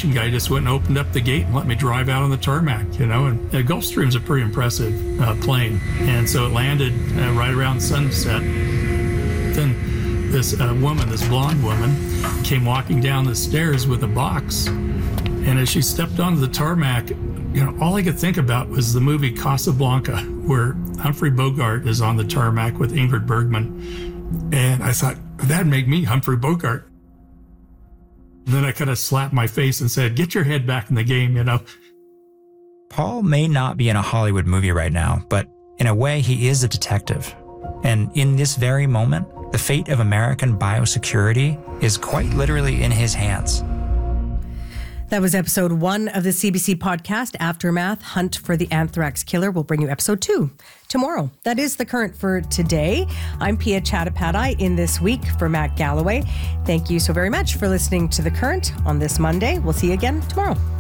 immigration guy just went and opened up the gate and let me drive out on the tarmac, and the Gulfstream's a pretty impressive plane. And so it landed right around sunset. Then this woman, this blonde woman, came walking down the stairs with a box. And as she stepped onto the tarmac, all I could think about was the movie Casablanca, where Humphrey Bogart is on the tarmac with Ingrid Bergman. And I thought, that'd make me Humphrey Bogart. And then I kind of slapped my face and said, get your head back in the game, Paul may not be in a Hollywood movie right now, but in a way, he is a detective. And in this very moment, the fate of American biosecurity is quite literally in his hands. That was episode 1 of the CBC podcast, Aftermath, Hunt for the Anthrax Killer. We'll bring you episode 2 tomorrow. That is The Current for today. I'm Pia Chattopadhyay in this week for Matt Galloway. Thank you so very much for listening to The Current on this Monday. We'll see you again tomorrow.